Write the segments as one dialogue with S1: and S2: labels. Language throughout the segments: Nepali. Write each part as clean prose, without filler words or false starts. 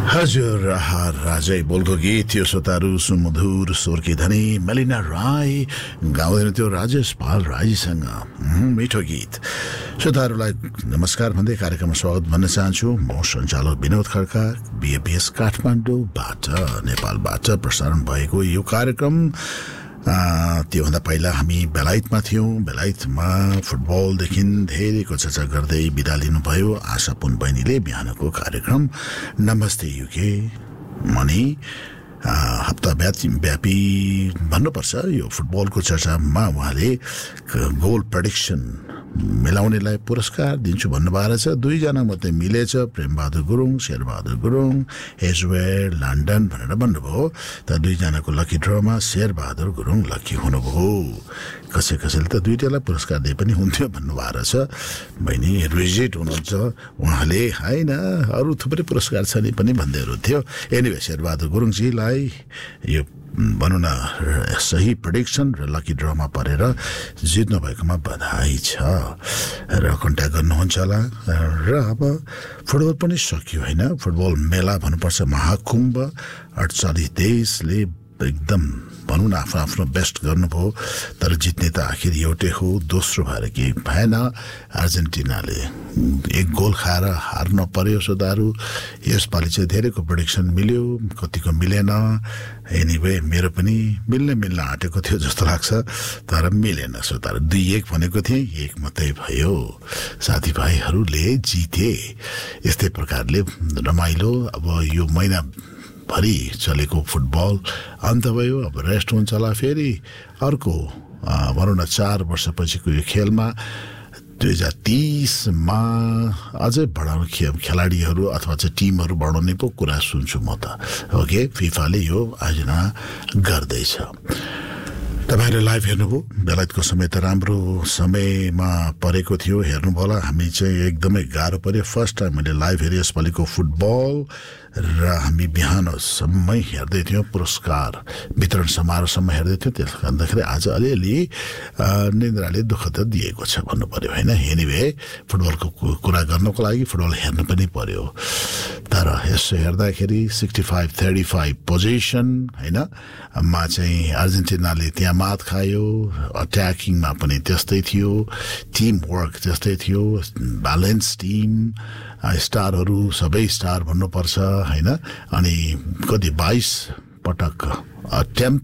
S1: हजुर राजै बोलको गीत थियो श्रोताहरू सुमधुर स्वरकी धनी मेलिना राई गाउँदैन त्यो राजेश पाल राईसँग मिठो गीत। श्रोताहरूलाई नमस्कार भन्दै कार्यक्रममा स्वागत भन्न चाहन्छु। म सञ्चालक विनोद खड्का बीएपीएस काठमाडौँबाट नेपालबाट प्रसारण भएको यो कार्यक्रम त्योभन्दा पहिला हामी बेलायतमा थियौँ। बेलायतमा फुटबलदेखि धेरैको चर्चा गर्दै बिदा लिनुभयो आशा पुन बहिनीले। बिहानको कार्यक्रम नमस्ते युके मनी हप्ताव्यापी भन्नुपर्छ यो फुटबलको चर्चामा उहाँले गोल प्रेडिक्सन मिलाउनेलाई पुरस्कार दिन्छु भन्नुभएको छ। दुईजना मात्रै मिलेछ, प्रेमबहादुर गुरुङ शेरबहादुर गुरुङ एजवेयर लन्डन भनेर भन्नुभयो। त दुईजनाको लकी ड्रमा शेरबहादुर गुरुङ लकी हुनुभयो। कसैले त दुईटालाई पुरस्कार दिए पनि हुन्थ्यो भन्नुभएको छ। बहिनी रिजेक्ट हुनुहुन्छ उहाँले, होइन अरू थुप्रै पुरस्कार छ नि पनि भन्दै हुनुहुन्थ्यो। एनिवे शेरबहादुर गुरुङजीलाई यो भनौँ न सही प्रेडिक्सन र लकी ड्रमा परेर जित्नु भएकोमा बधाई छ र कन्ट्याक्ट गर्नुहुन्छ होला। र अब फुटबल पनि सकियो होइन, फुटबल मेला भन्नुपर्छ महाकुम्भ। 48 देशले एकदम भनौँ न आफ्नो आफ्नो बेस्ट गर्नुभयो, तर जित्ने त आखिर एउटै हो। दोस्रो भएर केही भएन, अर्जेन्टिनाले 1 गोल खाएर हार्न पर्यो। श्रोताहरू यसपालि चाहिँ धेरैको प्रेडिक्सन मिल्यो, कतिको मिलेन। एनिवे मेरो पनि मिल्न आँटेको थियो जस्तो लाग्छ, तर मिलेन। श्रोताहरू 2-1 भनेको थिएँ, 1 मात्रै भयो। साथीभाइहरूले जिते। यस्तै प्रकारले रमाइलो। अब यो महिना भरि चलेको फुटबल अन्त भयो, अब रेस्ट हुन्छ होला। फेरि अर्को भनौँ न 4 वर्षपछिको यो खेलमा 2030मा अझै बढाउनु खेलाडीहरू अथवा चाहिँ टिमहरू बढाउने पो कुरा सुन्छु म त। ओके, फिफाले यो आयोजना गर्दैछ। तपाईँहरूले लाइभ हेर्नुभयो। बेलायतको समय त राम्रो समयमा परेको थियो, हेर्नुभयो होला। हामी चाहिँ एकदमै गाह्रो पर्यो। फर्स्ट टाइम मैले लाइभ हेरेँ यसपालिको फुटबल र हामी बिहानसम्मै हेर्दै थियौँ। पुरस्कार वितरण समारोहसम्म हेर्दै थियौँ। त्यसले गर्दाखेरि आज अलिअलि निन्द्राले दुःख त दिएको छ भन्नु पर्यो होइन। एनिवे फुटबलको कुरा गर्नको लागि फुटबल हेर्नु पनि पर्यो। तर यसो हेर्दाखेरि 65-35 पोजिसन होइन मा चाहिँ अर्जेन्टिनाले त्यहाँ मात खायो। अट्याकिङमा पनि त्यस्तै थियो, टिम वर्क त्यस्तै थियो, ब्यालेन्स टिम, स्टारहरू सबै स्टार भन्नुपर्छ होइन। अनि कति 22 पटक अटेम्प्ट,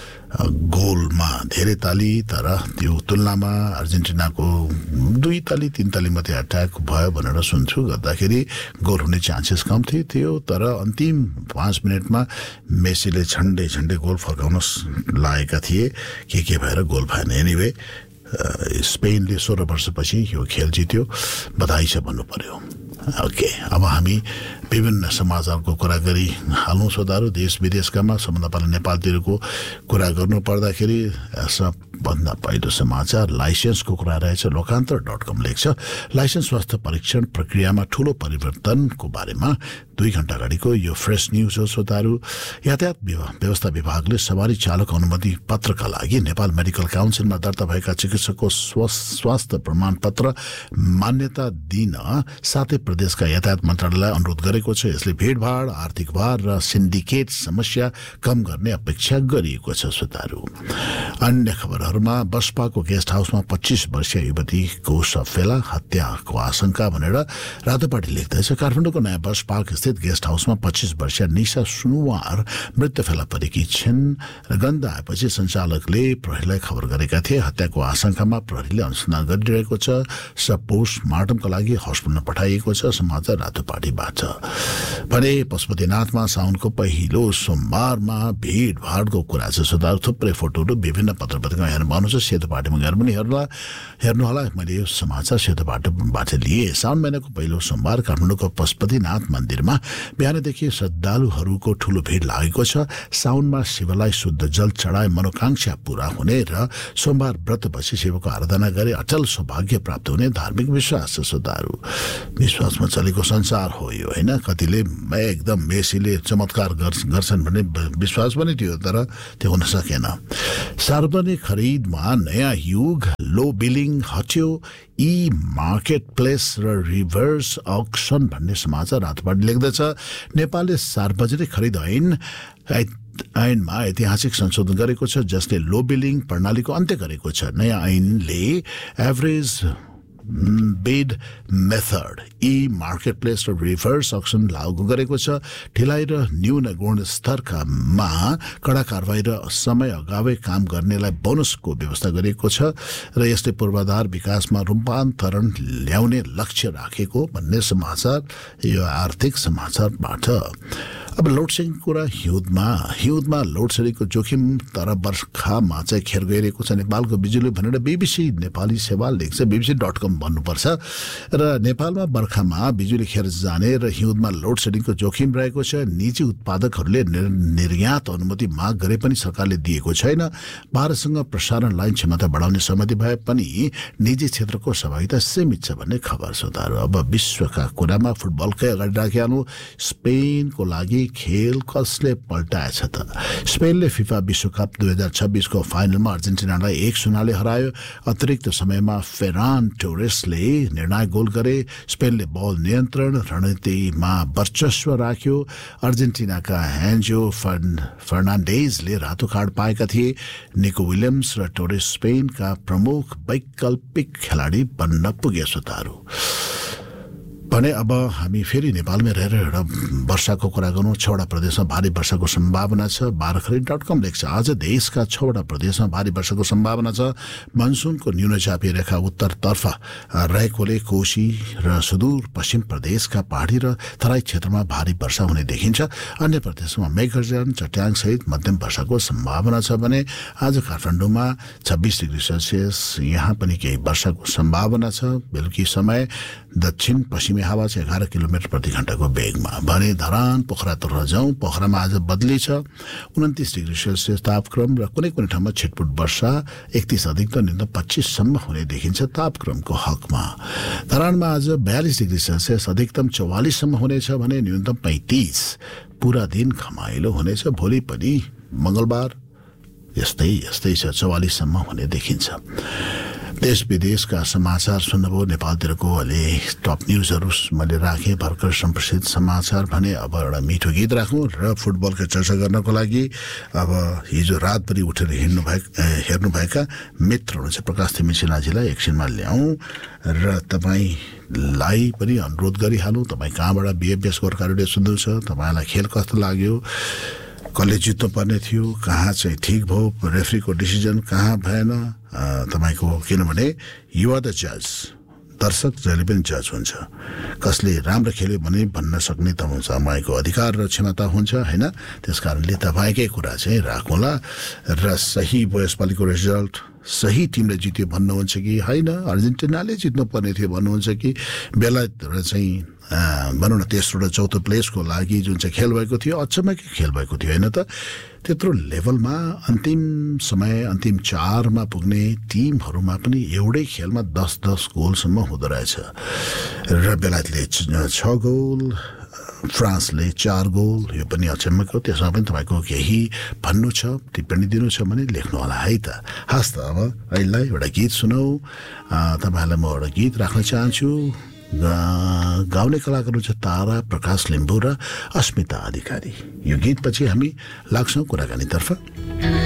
S1: गोलमा धेरै ताली, तर त्यो तुलनामा अर्जेन्टिनाको 2 ताली 3 ताली मात्रै अट्याक भयो भनेर सुन्छु। गर्दाखेरि गोल हुने चान्सेस कम थियो। तर अन्तिम 5 मिनटमा मेसीले झन्डै गोल फर्काउन लागेका थिए। के भएर गोल भएन। एनिवे स्पेनले 16 वर्षपछि यो खेल जित्यो, बधाई छ भन्नु पर्यो। ओके, अब हामी विभिन्न समाचारको कुरा गरी हालौँ। श्रोताहरू देश विदेशकामा सबभन्दा पहिला नेपालतिरको कुरा गर्नु पर्दाखेरि सबभन्दा पहिलो समाचार लाइसेन्सको कुरा रहेछ। लोकान्तर.com लेख्छ, लाइसेन्स स्वास्थ्य परीक्षण प्रक्रियामा ठूलो परिवर्तनको बारेमा 2 घण्टा अगाडिको यो फ्रेस न्यूज हो। श्रोताहरू यातायात व्यवस्था विभागले सवारी चालक अनुमति पत्रका लागि नेपाल मेडिकल काउन्सिलमा दर्ता भएका चिकित्सकको स्वास्थ्य प्रमाणपत्र मान्यता दिन साथै प्रदेशका यातायात मन्त्रालयलाई अनुरोध गरेको छ। यसले भीडभाड, आर्थिक भार र सिन्डिकेट समस्या कम गर्ने अपेक्षा गरिएको छ। श्रोताहरू अन्य खबरहरूमा बसपाको गेस्ट हाउसमा 25 वर्षीय युवतीको शव फेला, हत्याको आशंका भनेर रातोपाटी लेख्दैछ। काठमाडौँको नयाँ बस पार्क स्थित गेस्ट हाउसमा 25 वर्षीय निशा सुनुवार मृत्यु फेला परेकी छिन् र गन्ध आएपछि सञ्चालकले प्रहरीलाई खबर गरेका थिए। हत्याको आशंकामा प्रहरीले अनुसन्धान गरिरहेको छ। सब पोस्टमार्टमका लागि हस्पिटलमा पठाइएको छ। समाचार रातोपाटीबाट भने पशुपतिनाथमा साउनको पहिलो सोमबारमा भिडभाडको कुरा छ। श्रोताहरू थुप्रै फोटोहरू विभिन्न पत्रपत्रिकामा हेर्नु छ। सेतुपाटीमा गएर पनि हेर्नु होला। मैले यो समाचार सेतुपाटीबाट लिएँ। साउन महिनाको पहिलो सोमबार काठमाडौँको पशुपतिनाथ मन्दिरमा बिहानदेखि श्रद्धालुहरूको ठूलो भिड लागेको छ। साउनमा शिवलाई शुद्ध जल चढाए मनोकांक्षा पूरा हुने र सोमबार व्रत बसी शिवको आराधना गरे अटल सौभाग्य प्राप्त हुने धार्मिक विश्वास छ। श्रोताहरू विश्वास टचमा चलेको संसार हो यो हैन कतिले एकदम मेसीले चमत्कार गर्छन् भन्ने विश्वास पनि थियो तर त्यो हुन सकेन सार्वजनिक खरिदमा नयाँ युग लो बिलिङ हट्यो ई मार्केट प्लेस र रिभर्स अक्सन भन्ने समाचार रातबाट लेख्दछ नेपालले सार्वजनिक खरिद ऐनमा ऐतिहासिक संशोधन गरेको छ जसले लो बिलिङ प्रणालीको अन्त्य गरेको छ नयाँ ऐनले एभरेज बिड मेथड ई मार्केट प्लेस र रिभर्स अक्सन लागू गरेको छ ढिलाइ र न्यून गुणस्तरकामा कडा कारवाही र समय अगावै काम गर्नेलाई बोनसको व्यवस्था गरिएको छ र यसले पूर्वाधार विकासमा रूपान्तरण ल्याउने लक्ष्य राखेको भन्ने समाचार यो आर्थिक समाचारबाट अब लोडसेडिङ कुरा हिउँदमा लोडसेडिङको जोखिम तर बर्खामा चाहिँ खेर गइरहेको छ नेपालको बिजुली भनेर बीबीसी नेपाली सेवा लेख्छ bbc.com भन्नुपर्छ र नेपालमा बर्खामा बिजुली खेर जाने र हिउँदमा लोडसेडिङको जोखिम रहेको छ निजी उत्पादकहरूले निर्यात अनुमति माग गरे पनि सरकारले दिएको छैन भारतसँग प्रसारण लाइन क्षमता बढाउने सहमति भए पनि निजी क्षेत्रको सहभागिता सीमित छ भन्ने खबर छ अब विश्वका कुरामा फुटबलकै अगाडि राखिहाल्नु स्पेनको लागि खेल कसले पल्टाएछ त स्पेनले फिफा विश्वकप 2026 को फाइनलमा अर्जेन्टिनालाई 1-0 हरायो अतिरिक्त समयमा फेरान टोरेसले निर्णायक गोल गरे स्पेनले बल नियन्त्रण रणनीतिमा वर्चस्व राख्यो अर्जेन्टिनाका हेन्जो फर्नान्डेजले रातो कार्ड पाएका थिए निको विलियम्स र टोरेस स्पेनका प्रमुख वैकल्पिक खेलाडी बन्न पुगे सुतारू भने अब हामी फेरि नेपालमै रहेर एउटा वर्षाको कुरा गर्नु 6वटा प्रदेशमा भारी वर्षाको सम्भावना छ बारखरी.com लेख्छ आज देशका 6वटा प्रदेशमा भारी वर्षाको सम्भावना छ मनसुनको न्यूनचापीय रेखा उत्तरतर्फ रहेकोले कोशी र सुदूर पश्चिम प्रदेशका पहाडी र तराई क्षेत्रमा भारी वर्षा हुने देखिन्छ अन्य प्रदेशमा मेघगर्जन चट्याङ सहित मध्यम वर्षाको सम्भावना छ भने आज काठमाडौँमा 26 डिग्री सेल्सियस यहाँ पनि केही वर्षाको सम्भावना छ बेलुकी समय दक्षिण पश्चिमी हावा चाहिँ 11 किलोमिटर प्रति घण्टाको वेगमा भने धरान पोखरातर्फ जाउँ पोखरामा आज बदली छ 29 डिग्री सेल्सियस तापक्रम र कुनै कुनै ठाउँमा छिटपुट वर्षा 31 अधिकतम न्यूनतम 25 सम्म हुने देखिन्छ तापक्रमको हकमा धरानमा आज 42 डिग्री सेल्सियस अधिकतम 44 सम्म हुनेछ भने न्यूनतम 35 पूरा दिन खमाइलो हुनेछ भोलि पनि मंगलबार यस्तै छ 44 सम्म हुने देखिन्छ देश विदेशका समाचार सुन्नुभयो नेपालतिरको अहिले टप न्यूजहरू मैले राखेँ भर्खर सम्प्रेषित समाचार भने अब एउटा मिठो गीत राखौँ र फुटबलको चर्चा गर्नको लागि अब हिजो रातभरि उठेर हेर्नुभएका मित्र हुनुहुन्छ प्रकाश तिमी सिन्हाजीलाई एकछिनमा ल्याउँ र तपाईँलाई पनि अनुरोध गरिहालौँ तपाईँ कहाँबाट बिएफएस गोर्खा रेडियो सुन्नुहुन्छ तपाईँलाई खेल कस्तो लाग्यो कसले जित्नु पर्ने थियो कहाँ चाहिँ ठिक भयो रेफ्रीको डिसिजन कहाँ भएन तपाईको किनभने यु आर द जज दर्शक जहिले पनि जज हुन्छ कसले राम्रो खेल्यो भने भन्न सक्ने तपाईँको अधिकार र क्षमता हुन्छ हैन त्यसकारणले तपाईँकै कुरा चाहिँ राखौँला र सही भयो यसपालिको रिजल्ट सही टिमले जित्यो भन्नुहुन्छ कि हैन अर्जेन्टिनाले जित्नु पर्ने थियो भन्नुहुन्छ कि बेलायत चाहिँ भनौँ न तेस्रो र चौथो प्लेसको लागि जुन चाहिँ खेल भएको थियो अचम्मकै खेल भएको थियो हैन त त्यत्रो लेभलमा अन्तिम समय अन्तिम 4मा पुग्ने टिमहरूमा पनि एउटै खेलमा 10-10 गोलसम्म हुँदो रहेछ र बेलायतले 6 गोल फ्रान्सले 4 गोल यो पनि अचम्मको त्यसमा पनि तपाईको केही भन्नु छ टिप्पणी दिनु छ भने लेख्नु होला है त हस् त अब अहिलेलाई एउटा गीत सुनौ तपाईहरुलाई म एउटा गीत राख्न चाहन्छु गाउने कलाकारहरू छ तारा प्रकाश लिम्बू र अस्मिता अधिकारी यो गीतपछि हामी लाग्छौं कुराकानीतर्फ